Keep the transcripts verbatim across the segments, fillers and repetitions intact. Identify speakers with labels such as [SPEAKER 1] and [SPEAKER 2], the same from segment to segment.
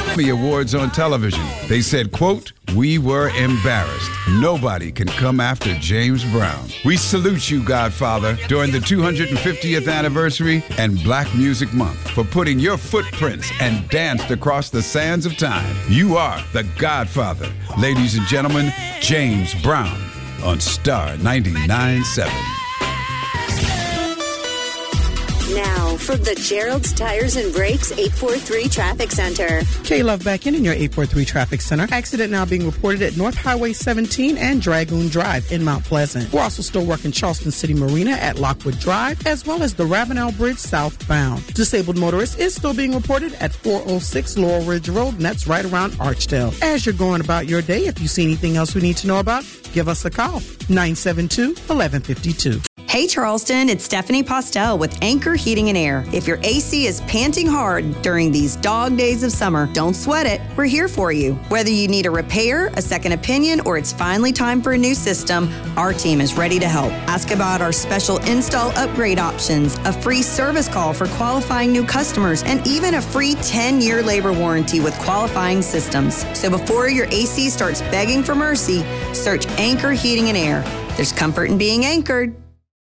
[SPEAKER 1] Emmy Awards on television. They said, quote, "We were embarrassed. Nobody can come after James Brown. We salute you, Godfather, during the two hundred fiftieth anniversary and Black Music Month for putting your footprints and danced across the sands of time. You are the Godfather." Ladies and gentlemen, James Brown on Star ninety-nine point seven.
[SPEAKER 2] Now, from the Gerald's Tires and Brakes eight four three Traffic Center.
[SPEAKER 3] K-Love back in in your eight four three Traffic Center. Accident now being reported at North Highway seventeen and Dragoon Drive in Mount Pleasant. We're also still working Charleston City Marina at Lockwood Drive, as well as the Ravenel Bridge southbound. Disabled motorist is still being reported at four oh six Laurel Ridge Road, and that's right around Archdale. As you're going about your day, if you see anything else we need to know about, give us a call. nine seven two, one one five two.
[SPEAKER 4] Hey Charleston, it's Stephanie Postel with Anchor Heating and Air. If your A C is panting hard during these dog days of summer, don't sweat it. We're here for you. Whether you need a repair, a second opinion, or it's finally time for a new system, our team is ready to help. Ask about our special install upgrade options, a free service call for qualifying new customers, and even a free ten-year labor warranty with qualifying systems. So before your A C starts begging for mercy, search Anchor Heating and Air. There's comfort in being anchored.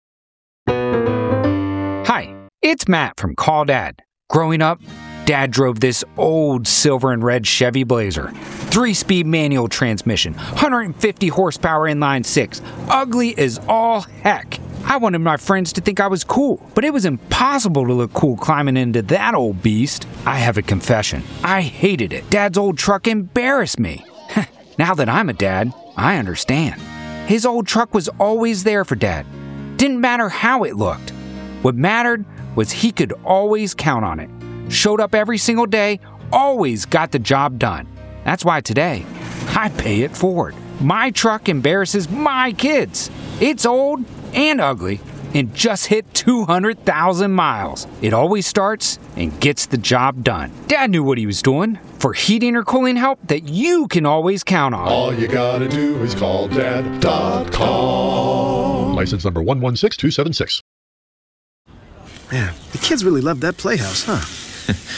[SPEAKER 5] Hi, it's Matt from Call Dad. Growing up, Dad drove this old silver and red Chevy Blazer. Three-speed manual transmission, one hundred fifty horsepower inline six. Ugly as all heck. I wanted my friends to think I was cool, but it was impossible to look cool climbing into that old beast. I have a confession. I hated it. Dad's old truck embarrassed me. Now that I'm a dad, I understand. His old truck was always there for Dad. Didn't matter how it looked. What mattered was he could always count on it. Showed up every single day, always got the job done. That's why today, I pay it forward. My truck embarrasses my kids. It's old and ugly and just hit two hundred thousand miles. It always starts and gets the job done. Dad knew what he was doing. For heating or cooling help that you can always count on.
[SPEAKER 6] All you gotta do is call dad dot com. License number one one six two seven six.
[SPEAKER 7] Man, the kids really loved that Playhouse, huh?